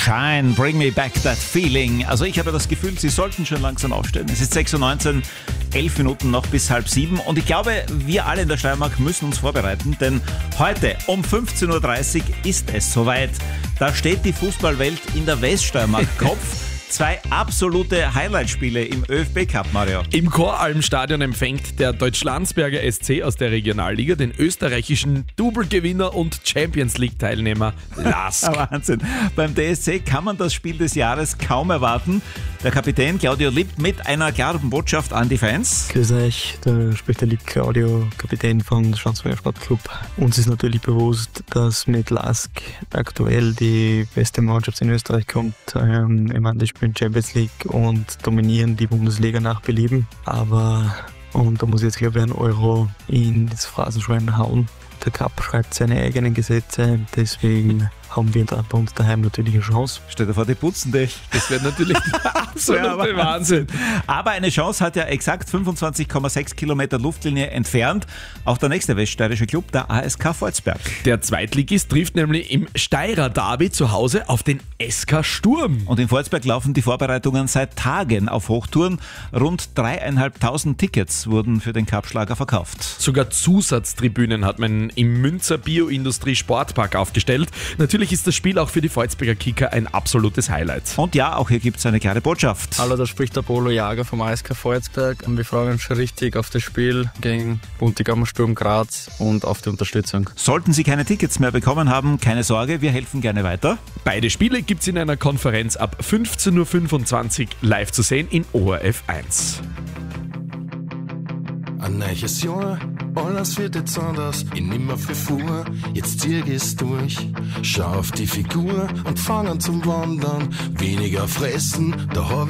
Shine, Bring Me Back That Feeling. Also ich habe das Gefühl, Sie sollten schon langsam aufstehen. Es ist 6.19 Uhr, 11 Minuten noch bis 6:30. Und ich glaube, wir alle in der Steiermark müssen uns vorbereiten, denn heute um 15.30 Uhr ist es soweit. Da steht die Fußballwelt in der Weststeiermark Kopf. 2 absolute Highlight-Spiele im ÖFB-Cup, Mario. Im Choralm-Stadion empfängt der Deutschlandsberger SC aus der Regionalliga den österreichischen Double-Gewinner und Champions-League-Teilnehmer LASK. Wahnsinn. Beim DSC kann man das Spiel des Jahres kaum erwarten. Der Kapitän Claudio Lipp mit einer klaren Botschaft an die Fans. Grüß euch, da spricht der Lipp Claudio, Kapitän vom Schwarzwälder Sportclub. Uns ist natürlich bewusst, dass mit LASK aktuell die beste Mannschaft in Österreich kommt. Ich meine, die spielen Champions League und dominieren die Bundesliga nach Belieben. Und da muss jetzt, glaube ich, ein Euro ins Phrasenschwein hauen. Der Cup schreibt seine eigenen Gesetze, deswegen haben wir bei uns daheim natürlich eine Chance. Stell dir vor, die putzen dich. Das wäre natürlich der absolute Wahnsinn. Aber eine Chance hat ja exakt 25,6 Kilometer Luftlinie entfernt auch der nächste weststeirische Club, der ASK Volzberg. Der Zweitligist trifft nämlich im Steirer Derby zu Hause auf den SK Sturm. Und in Volzberg laufen die Vorbereitungen seit Tagen auf Hochtouren. Rund 3.500 Tickets wurden für den Cup-Schlager verkauft. Sogar Zusatztribünen hat man im Münzer Bioindustrie Sportpark aufgestellt. Natürlich ist das Spiel auch für die Volzberger Kicker ein absolutes Highlight. Und ja, auch hier gibt es eine klare Botschaft. Hallo, da spricht der Polo Jager vom ASK Volzberg. Wir freuen uns schon richtig auf das Spiel gegen Buntigammer Sturm Graz und auf die Unterstützung. Sollten Sie keine Tickets mehr bekommen haben, keine Sorge, wir helfen gerne weiter. Beide Spiele gibt es in einer Konferenz ab 15.25 Uhr live zu sehen in ORF 1. Ein neues Jahr, alles wird jetzt anders, ich nimmer viel vor, jetzt zieh ich's durch. Schau auf die Figur und fang an zum Wandern, weniger fressen, da hab